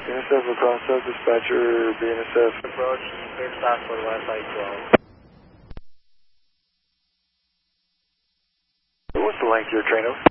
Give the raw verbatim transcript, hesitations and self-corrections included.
N S F across sub dispatcher, B N S F. Approach, clear stop for West Side twelve. What's the length of your train over?